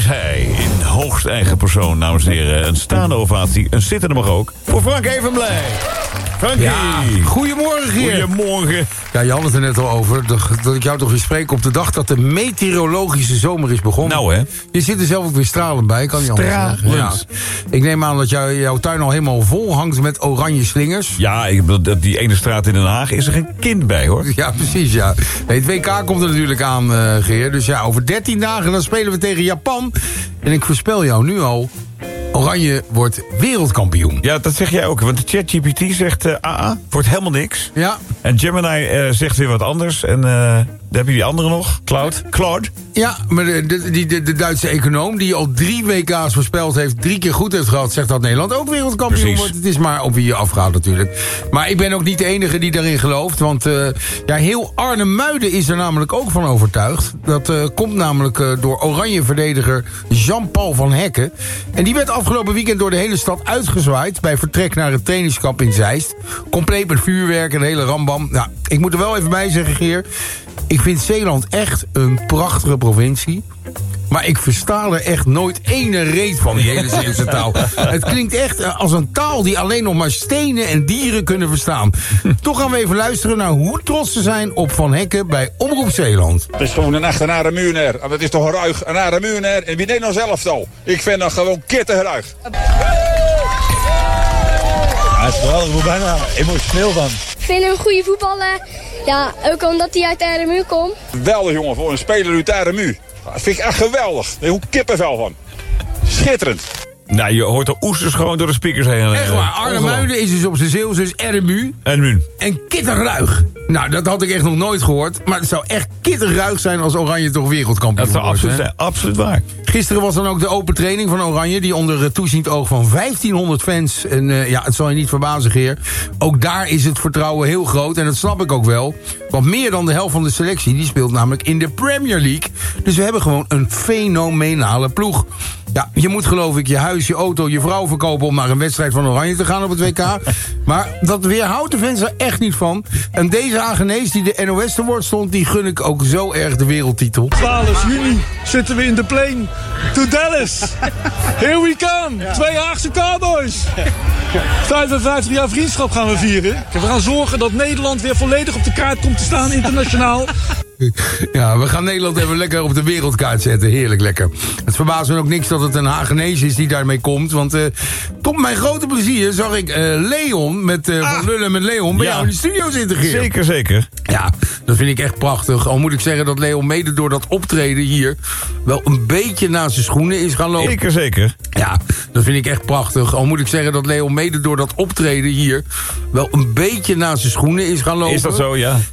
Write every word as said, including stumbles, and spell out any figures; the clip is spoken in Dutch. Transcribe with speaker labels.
Speaker 1: is hij in hoogst eigen persoon, dames en heren. Een staande ovatie, een zittende mag ook, voor Frank Evenblij. Frankie.
Speaker 2: Ja, goedemorgen, Geer.
Speaker 1: Goedemorgen.
Speaker 2: Ja, je had het er net al over, dat, dat ik jou toch weer spreek op de dag dat de meteorologische zomer is begonnen.
Speaker 1: Nou hè.
Speaker 2: Je zit er zelf ook weer stralend bij, kan niet anders zeggen.
Speaker 1: Stralend.
Speaker 2: Ja. Ik neem aan dat jou, jouw tuin al helemaal vol hangt met oranje slingers.
Speaker 1: Ja, ik, bedoel, die ene straat in Den Haag is er geen kind bij, hoor.
Speaker 2: Ja, precies, ja. Nee, het W K komt er natuurlijk aan, uh, Geer. Dus ja, over dertien dagen dan spelen we tegen Japan. En ik voorspel jou nu al, Oranje wordt wereldkampioen.
Speaker 1: Ja, dat zeg jij ook. Want ChatGPT zegt uh, A A, wordt helemaal niks.
Speaker 2: Ja.
Speaker 1: En Gemini uh, zegt weer wat anders. En uh, dan heb je die andere nog. Cloud. Cloud.
Speaker 2: Ja, maar de, de, de, de Duitse econoom die al drie W K's voorspeld heeft, drie keer goed heeft gehad, zegt dat Nederland ook wereldkampioen
Speaker 1: Precies.
Speaker 2: wordt. Het is maar op wie je afgaat natuurlijk. Maar ik ben ook niet de enige die daarin gelooft. Want uh, ja, heel Arnhem-Muiden is er namelijk ook van overtuigd. Dat uh, komt namelijk uh, door oranje-verdediger Jean-Paul van Hekken. En die werd afgelopen weekend door de hele stad uitgezwaaid bij vertrek naar het trainingskamp in Zeist. Compleet met vuurwerk en de hele rambam. Nou, ik moet er wel even bij zeggen, Geer. Ik vind Zeeland echt een prachtige provincie. Maar ik versta er echt nooit ene reet van, die hele Zeeuwse taal. Het klinkt echt als een taal die alleen nog maar stenen en dieren kunnen verstaan. Toch gaan we even luisteren naar hoe trots ze zijn op Van Hekken bij Omroep Zeeland.
Speaker 3: Het is gewoon een echte Aramuurner. En dat is toch ruig, een Aramuurner. En wie deed nou zelf al? Ik vind dat gewoon kittenruig.
Speaker 4: Hij is geweldig, ik word bijna emotioneel van.
Speaker 5: Ik vind hem een goede voetballer. Ja, ook omdat hij uit de Aramuur komt.
Speaker 3: Geweldig jongen, voor een speler uit de Aramuur. Dat vind ik echt geweldig. Daar heb ik kippenvel van. Schitterend.
Speaker 1: Nou, je hoort de oesters gewoon door de speakers heen.
Speaker 2: Echt waar, Arnhem-Muiden is dus op zijn Zeeuws dus R M U.
Speaker 1: En nu?
Speaker 2: En kitterruig. Nou, dat had ik echt nog nooit gehoord. Maar het zou echt kitterruig zijn als Oranje toch wereldkampioen
Speaker 1: Dat zou
Speaker 2: wordt.
Speaker 1: absoluut,
Speaker 2: hè?
Speaker 1: zijn, absoluut waar.
Speaker 2: Gisteren was dan ook de open training van Oranje, die onder het toeziend oog van vijftienhonderd fans. En uh, ja, het zal je niet verbazen, Geer. Ook daar is het vertrouwen heel groot. En dat snap ik ook wel. Want meer dan de helft van de selectie, die speelt namelijk in de Premier League. Dus we hebben gewoon een fenomenale ploeg. Ja, je moet geloof ik je huis, je auto, je vrouw verkopen om naar een wedstrijd van Oranje te gaan op het W K. Maar dat weerhoudt de fans er echt niet van. En deze Hagenees die de N O S te woord stond, die gun ik ook zo erg de wereldtitel.
Speaker 4: twaalf juni zitten we in de plane to Dallas. Here we come. Twee Haagse Cowboys. vijfenvijftig jaar vriendschap gaan we vieren. We gaan zorgen dat Nederland weer volledig op de kaart komt te staan internationaal.
Speaker 2: Ja, we gaan Nederland even lekker op de wereldkaart zetten. Heerlijk lekker. Het verbaast me ook niks dat het een Hagenees is die daarmee komt. Want uh, tot mijn grote plezier zag ik uh, Leon met uh, ah, Van Lullen met Leon bij
Speaker 1: ja.
Speaker 2: jou in de studio zitten, Geer.
Speaker 1: Zeker, zeker.
Speaker 2: Ja, dat vind ik echt prachtig. Al moet ik zeggen dat Leon mede door dat optreden hier wel een beetje naar zijn schoenen is gaan lopen.
Speaker 1: Zeker, zeker.
Speaker 2: Ja, dat vind ik echt prachtig. Al moet ik zeggen dat Leon mede door dat optreden hier wel een beetje naar zijn schoenen is gaan lopen.
Speaker 1: Is dat zo, ja?